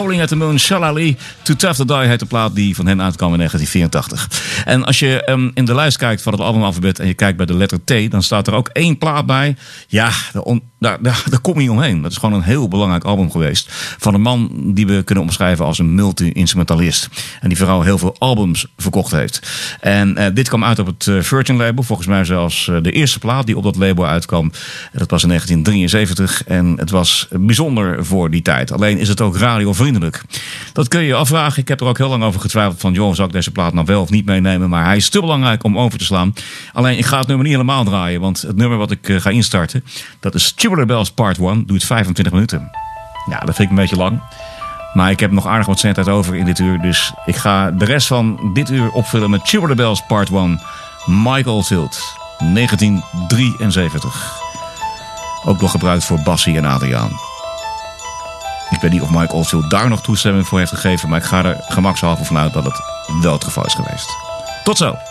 Rolling at the Moon, Shalali, Too Tough to Die heet de plaat die van hen uitkwam in 1984. En als je in de lijst kijkt van het albumalfabet en je kijkt bij de letter T, dan staat er ook 1 plaat bij. Ja, daar kom je niet omheen. Dat is gewoon een heel belangrijk album geweest. Van een man die we kunnen omschrijven als een multi-instrumentalist. En die vooral heel veel albums verkocht heeft. En dit kwam uit op het Virgin label. Volgens mij zelfs de eerste plaat die op dat label uitkwam. Dat was in 1973. En het was bijzonder voor die tijd. Alleen is het ook radiovriendelijk. Dat kun je je afvragen. Ik heb er ook heel lang over getwijfeld van, joh, zal ik deze plaat nou wel of niet meenemen? Maar hij is te belangrijk om over te slaan. Alleen, ik ga het nummer niet helemaal draaien. Want het nummer wat ik ga instarten, dat is Tubular Bells Part 1. Duurt 25 minuten. Ja, dat vind ik een beetje lang. Maar ik heb nog aardig wat zendtijd over in dit uur. Dus ik ga de rest van dit uur opvullen met Tubular Bells Part 1. Michael Oldfield, 1973. Ook nog gebruikt voor Bassie en Adriaan. Ik weet niet of Mike Oldfield daar nog toestemming voor heeft gegeven, maar ik ga er gemakshalve vanuit dat het wel het geval is geweest. Tot zo!